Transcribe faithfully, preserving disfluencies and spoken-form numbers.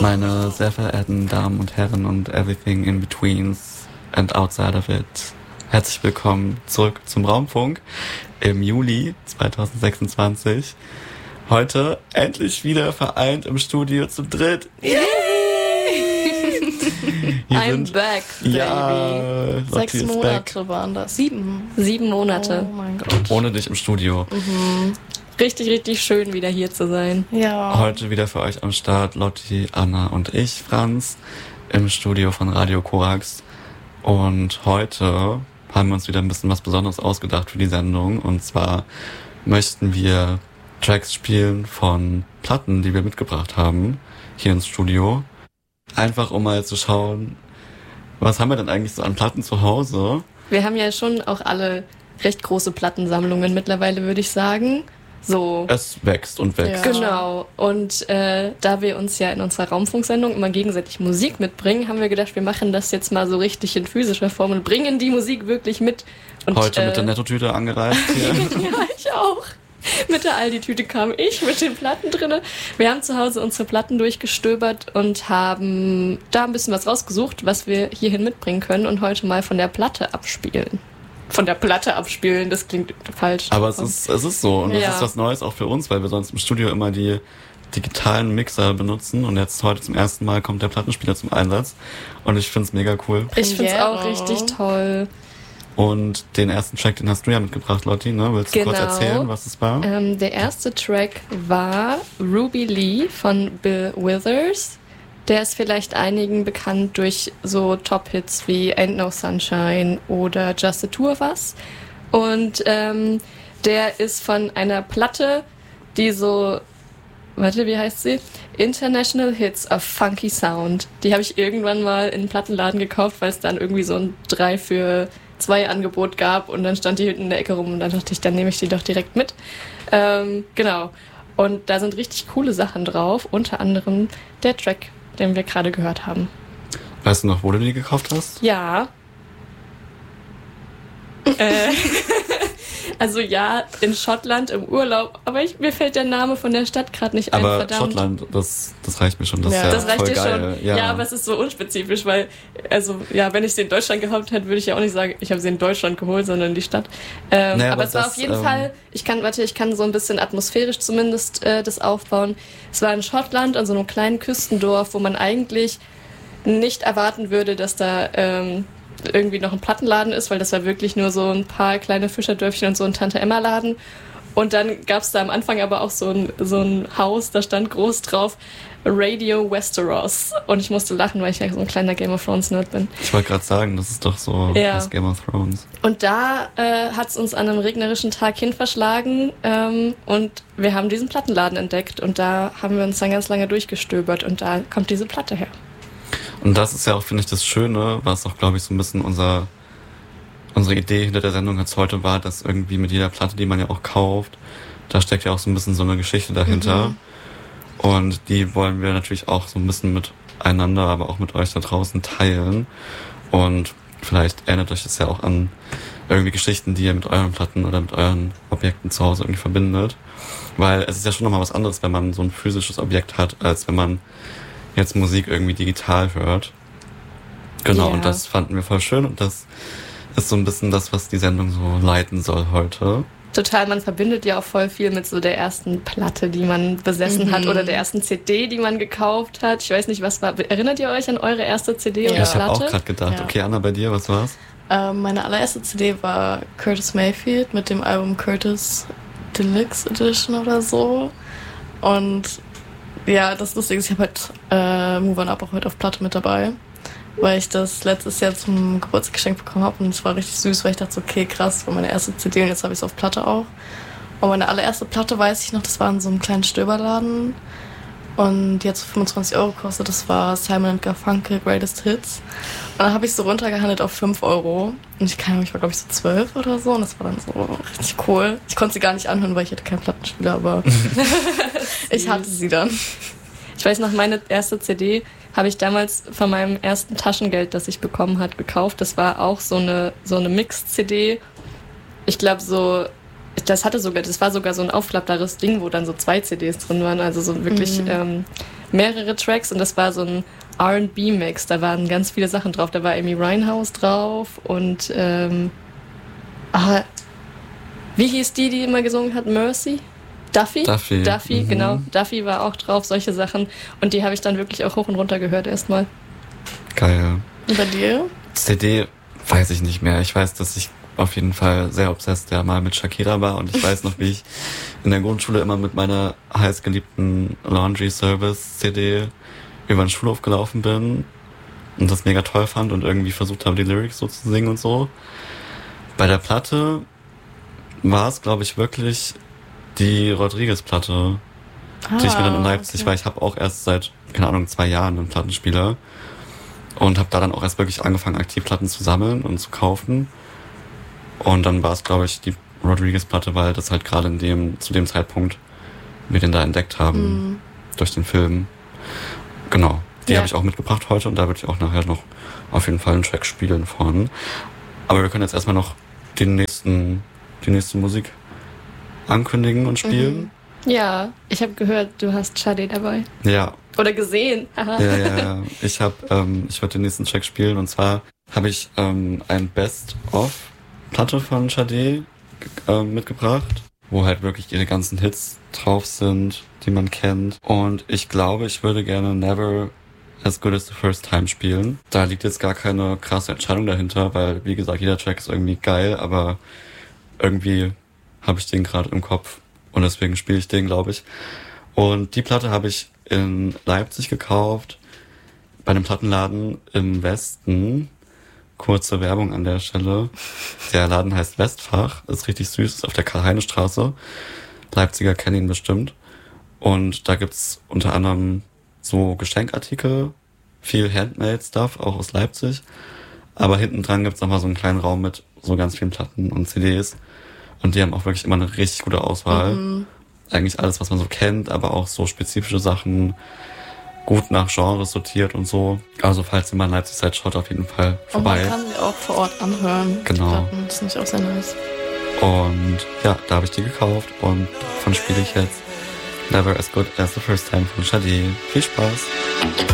Meine sehr verehrten Damen und Herren und everything in betweens and outside of it. Herzlich willkommen zurück zum Raumfunk im Juli zwanzig sechsundzwanzig. Heute endlich wieder vereint im Studio zu dritt. Yay! I'm sind, back, baby. Ja, Sechs Monate back. Waren das. Sieben. Sieben Monate. Oh mein Gott. Ohne dich im Studio. Mhm. Richtig, richtig schön, wieder hier zu sein. Ja. Heute wieder für euch am Start Lotti, Anna und ich, Franz, im Studio von Radio Korax. Und heute haben wir uns wieder ein bisschen was Besonderes ausgedacht für die Sendung. Und zwar möchten wir Tracks spielen von Platten, die wir mitgebracht haben, hier ins Studio. Einfach um mal zu schauen, was haben wir denn eigentlich so an Platten zu Hause? Wir haben ja schon auch alle recht große Plattensammlungen mittlerweile, würde ich sagen. So. Es wächst und wächst. Ja. Genau. Und äh, da wir uns ja in unserer Raumfunksendung immer gegenseitig Musik mitbringen, haben wir gedacht, wir machen das jetzt mal so richtig in physischer Form und bringen die Musik wirklich mit. Und, Heute äh, mit der Nettotüte angereist hier. Ja, ich auch. Mit der Aldi-Tüte kam ich mit den Platten drinne. Wir haben zu Hause unsere Platten durchgestöbert und haben da ein bisschen was rausgesucht, was wir hierhin mitbringen können und heute mal von der Platte abspielen. Von der Platte abspielen, das klingt falsch. Aber es ist, es ist so und das ja. ist was Neues auch für uns, weil wir sonst im Studio immer die digitalen Mixer benutzen und jetzt heute zum ersten Mal kommt der Plattenspieler zum Einsatz und ich find's mega cool. Ich find's yeah. auch richtig toll. Und den ersten Track, den hast du ja mitgebracht, Lotti, ne? Willst du genau. kurz erzählen, was es war? Ähm, der erste Track war Ruby Lee von Bill Withers. Der ist vielleicht einigen bekannt durch so Top-Hits wie Ain't No Sunshine oder Just a Two of Us. Und ähm, der ist von einer Platte, die so, warte, wie heißt sie? International Hits of Funky Sound. Die habe ich irgendwann mal in einen Plattenladen gekauft, weil es dann irgendwie so ein drei für zwei Angebot gab und dann stand die hinten in der Ecke rum und dann dachte ich, dann nehme ich die doch direkt mit. Ähm, genau. Und da sind richtig coole Sachen drauf, unter anderem der Track, den wir gerade gehört haben. Weißt du noch, wo du die gekauft hast? Ja. äh, also ja, in Schottland im Urlaub, aber ich, mir fällt der Name von der Stadt gerade nicht ein, aber verdammt. Schottland, das, das reicht mir schon, das ja, ist ja das reicht voll dir geil. schon. Ja. ja, aber es ist so unspezifisch, weil, also ja, wenn ich sie in Deutschland gehabt hätte, würde ich ja auch nicht sagen, ich habe sie in Deutschland geholt, sondern in die Stadt. Ähm, naja, aber, aber es war das, auf jeden ähm, Fall, ich kann, warte, ich kann so ein bisschen atmosphärisch zumindest äh, das aufbauen. Es war in Schottland, an so einem kleinen Küstendorf, wo man eigentlich nicht erwarten würde, dass da ähm, irgendwie noch ein Plattenladen ist, weil das war wirklich nur so ein paar kleine Fischerdörfchen und so ein Tante-Emma-Laden. Und dann gab es da am Anfang aber auch so ein, so ein Haus, da stand groß drauf Radio Westeros. Und ich musste lachen, weil ich ja so ein kleiner Game of Thrones-Nerd bin. Ich wollte gerade sagen, das ist doch so ja. das Game of Thrones. Und da äh, hat es uns an einem regnerischen Tag hin verschlagen ähm, und wir haben diesen Plattenladen entdeckt und da haben wir uns dann ganz lange durchgestöbert und da kommt diese Platte her. Und das ist ja auch, finde ich, das Schöne, was auch, glaube ich, so ein bisschen unser, unsere Idee hinter der Sendung jetzt heute war, dass irgendwie mit jeder Platte, die man ja auch kauft, da steckt ja auch so ein bisschen so eine Geschichte dahinter. Mhm. Und die wollen wir natürlich auch so ein bisschen miteinander, aber auch mit euch da draußen teilen. Und vielleicht erinnert euch das ja auch an irgendwie Geschichten, die ihr mit euren Platten oder mit euren Objekten zu Hause irgendwie verbindet. Weil es ist ja schon nochmal was anderes, wenn man so ein physisches Objekt hat, als wenn man jetzt Musik irgendwie digital hört. Genau, yeah. Und das fanden wir voll schön und das ist so ein bisschen das, was die Sendung so leiten soll heute. Total, man verbindet ja auch voll viel mit so der ersten Platte, die man besessen mhm. hat oder der ersten C D, die man gekauft hat. Ich weiß nicht, was war. Erinnert ihr euch an eure erste C D ja. oder ja, ich Platte? Ich habe auch gerade gedacht. Ja. Okay, Anna, bei dir, was war's? Ähm, meine allererste C D war Curtis Mayfield mit dem Album Curtis Deluxe Edition oder so. Und ja, das Lustige ist, ich habe halt äh, Move On Up auch heute auf Platte mit dabei, weil ich das letztes Jahr zum Geburtstag geschenkt bekommen habe und es war richtig süß, weil ich dachte so, okay, krass, das war meine erste C D und jetzt habe ich es auf Platte auch. Und meine allererste Platte, weiß ich noch, das war in so einem kleinen Stöberladen und die hat so fünfundzwanzig Euro gekostet, das war Simon and Garfunkel Greatest Hits. Und dann habe ich so runtergehandelt auf fünf Euro und ich kann ich war glaube ich so zwölf oder so und das war dann so richtig cool. Ich konnte sie gar nicht anhören, weil ich hatte keinen Plattenspieler, aber ich hatte sie dann. Ich weiß noch, meine erste C D habe ich damals von meinem ersten Taschengeld, das ich bekommen hat, gekauft. Das war auch so eine so eine Mix-C D. Ich glaube so, das hatte sogar, das war sogar so ein aufklappbares Ding, wo dann so zwei C Ds drin waren, also so wirklich mhm. ähm, mehrere Tracks und das war so ein R and B-Mix. Da waren ganz viele Sachen drauf. Da war Amy Winehouse drauf und ähm, ah, wie hieß die, die immer gesungen hat? Mercy? Duffy? Duffy. Duffy, mhm. genau. Duffy war auch drauf, solche Sachen. Und die habe ich dann wirklich auch hoch und runter gehört erstmal. Geil. Und bei dir? C D weiß ich nicht mehr. Ich weiß, dass ich auf jeden Fall sehr obsessed ja mal mit Shakira war und ich weiß noch, wie ich in der Grundschule immer mit meiner heißgeliebten Laundry Service C D über den Schulhof gelaufen bin und das mega toll fand und irgendwie versucht habe, die Lyrics so zu singen und so. Bei der Platte war es, glaube ich, wirklich die Rodriguez-Platte, ah, die ich mir dann in Leipzig, okay. weil ich habe auch erst seit, keine Ahnung, zwei Jahren einen Plattenspieler und habe da dann auch erst wirklich angefangen, aktiv Platten zu sammeln und zu kaufen. Und dann war es, glaube ich, die Rodriguez-Platte, weil das halt gerade in dem, zu dem Zeitpunkt wir den da entdeckt haben, mm. durch den Film. Genau, die ja. habe ich auch mitgebracht heute und da würde ich auch nachher noch auf jeden Fall einen Track spielen von. Aber wir können jetzt erstmal noch den nächsten, die nächste Musik ankündigen und spielen. Mhm. Ja, ich habe gehört, du hast Sade dabei. Ja. Oder gesehen. ja, ja, ja. Ich habe, ähm, ich werde den nächsten Track spielen und zwar habe ich ähm, ein Best-of-Platte von Sade äh, mitgebracht, wo halt wirklich ihre ganzen Hits drauf sind, die man kennt. Und ich glaube, ich würde gerne Never As Good As The First Time spielen. Da liegt jetzt gar keine krasse Entscheidung dahinter, weil, wie gesagt, jeder Track ist irgendwie geil, aber irgendwie habe ich den gerade im Kopf und deswegen spiele ich den, glaube ich. Und die Platte habe ich in Leipzig gekauft, bei einem Plattenladen im Westen. Kurze Werbung an der Stelle. Der Laden heißt Westfach, ist richtig süß, ist auf der Karl-Heine-Straße. Leipziger kennen ihn bestimmt. Und da gibt's unter anderem so Geschenkartikel, viel Handmade-Stuff, auch aus Leipzig. Aber hinten dran gibt's nochmal so einen kleinen Raum mit so ganz vielen Platten und C Ds. Und die haben auch wirklich immer eine richtig gute Auswahl. Mhm. Eigentlich alles, was man so kennt, aber auch so spezifische Sachen, gut nach Genres sortiert und so. Also falls ihr mal in Leipzig seid, schaut auf jeden Fall vorbei. Und man kann sie auch vor Ort anhören. Genau. Das ist nicht auch sehr nice. Und ja, da habe ich die gekauft und davon spiele ich jetzt Never As Good As The First Time von Sade. Viel Spaß!